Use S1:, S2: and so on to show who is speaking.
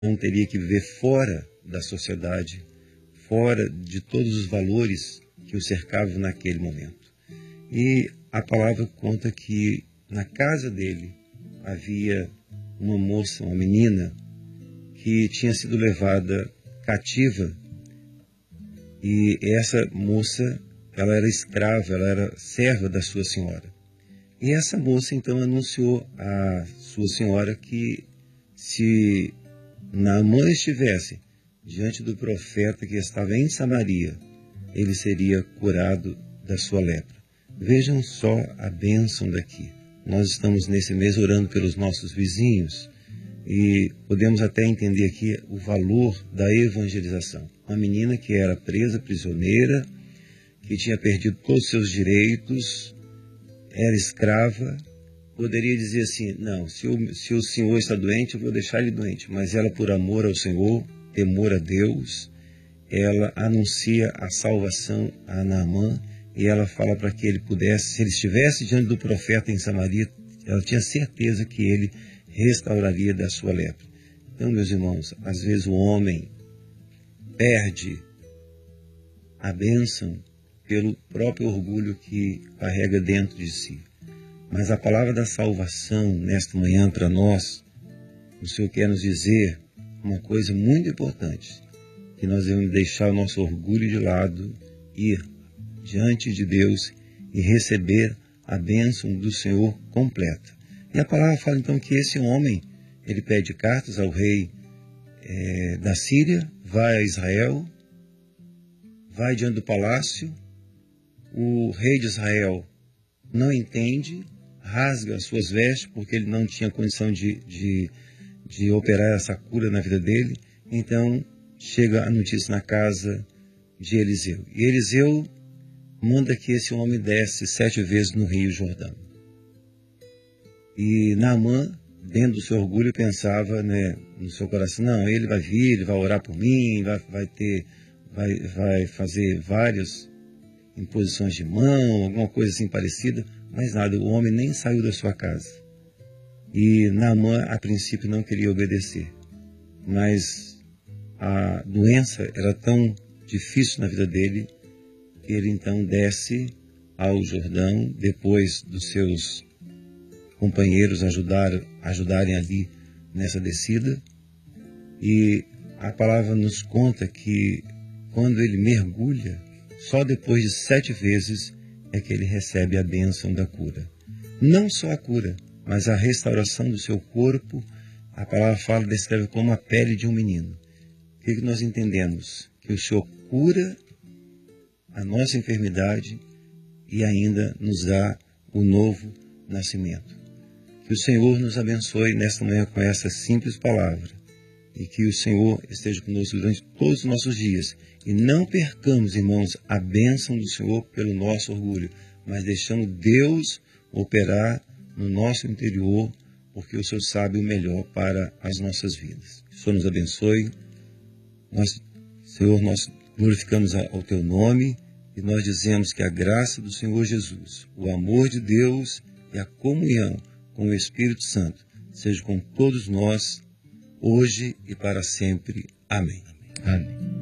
S1: não teria que viver fora da sociedade, fora de todos os valores que o cercavam naquele momento. E a palavra conta que na casa dele havia uma moça, uma menina, que tinha sido levada cativa, e essa moça, ela era escrava, ela era serva da sua senhora. E essa moça então anunciou à sua senhora que se Naamã estivesse diante do profeta que estava em Samaria, ele seria curado da sua lepra. Vejam só a bênção daqui. Nós estamos nesse mês orando pelos nossos vizinhos e podemos até entender aqui o valor da evangelização. Uma menina que era presa, prisioneira, que tinha perdido todos os seus direitos, era escrava, poderia dizer assim, não, se o Senhor está doente, eu vou deixar ele doente. Mas ela, por amor ao Senhor, temor a Deus, ela anuncia a salvação a Naamã e ela fala para que ele pudesse, se ele estivesse diante do profeta em Samaria, ela tinha certeza que ele restauraria da sua lepra. Então, meus irmãos, às vezes o homem perde a bênção pelo próprio orgulho que carrega dentro de si. Mas a palavra da salvação nesta manhã para nós, o Senhor quer nos dizer uma coisa muito importante, que nós devemos deixar o nosso orgulho de lado, ir diante de Deus e receber a bênção do Senhor completa. E a palavra fala então que esse homem, ele pede cartas ao rei da Síria, vai a Israel, vai diante do palácio, o rei de Israel não entende, rasga as suas vestes, porque ele não tinha condição de operar essa cura na vida dele. Então chega a notícia na casa de Eliseu. E Eliseu manda que esse homem desce 7 vezes no Rio Jordão. E Naamã, dentro do seu orgulho, pensava, no seu coração, não, ele vai vir, ele vai orar por mim, vai fazer várias imposições de mão, alguma coisa assim parecida, mas nada, o homem nem saiu da sua casa. E Naamã, a princípio, não queria obedecer, mas a doença era tão difícil na vida dele, que ele então desce ao Jordão, depois dos seus companheiros ajudarem ali nessa descida, e a palavra nos conta que quando ele mergulha, só depois de 7 vezes é que ele recebe a bênção da cura. Não só a cura, mas a restauração do seu corpo. A palavra fala, descreve como a pele de um menino. O que nós entendemos? Que o Senhor cura a nossa enfermidade e ainda nos dá o novo nascimento. Que o Senhor nos abençoe nesta manhã com essa simples palavra e que o Senhor esteja conosco durante todos os nossos dias. E não percamos, irmãos, a bênção do Senhor pelo nosso orgulho, mas deixando Deus operar no nosso interior, porque o Senhor sabe o melhor para as nossas vidas. Que o Senhor nos abençoe. Senhor, nós glorificamos ao Teu nome e nós dizemos que a graça do Senhor Jesus, o amor de Deus e a comunhão com o Espírito Santo seja com todos nós, hoje e para sempre. Amém.
S2: Amém.